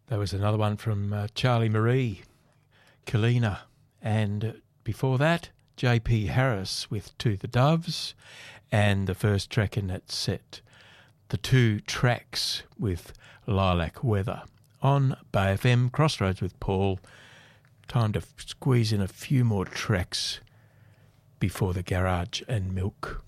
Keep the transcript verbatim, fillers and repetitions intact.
There was another one from uh, Charlie Marie, Kalina, and before that, J P Harris with To the Doves, and the first track in that set, The Two Tracks with Lilac Weather. On Bay F M, Crossroads with Paul. Time to squeeze in a few more tracks before the garage and milk.